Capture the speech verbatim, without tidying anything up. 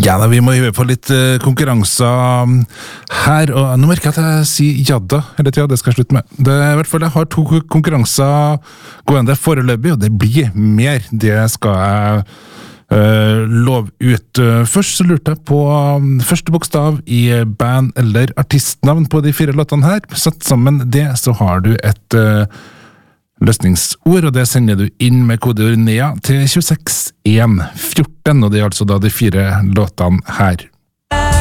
Ja, da, vi må hive på litt uh, konkurranser her, og nå merker jeg at jeg sier jadda, eller tida, det skal jeg slutte med. Det, i hvert fall, jeg har to konkurranser gående foreløpig, og det blir mer. Det skal jeg uh, love ut. Først så lurte jeg på um, første bokstav i band eller artistnavn på de fire låtene her. Satt sammen det, så har du et uh, løsningsord, og det sender du inn med kodeord N E A til to seks en fjorten, og det er altså da de fire låtene her.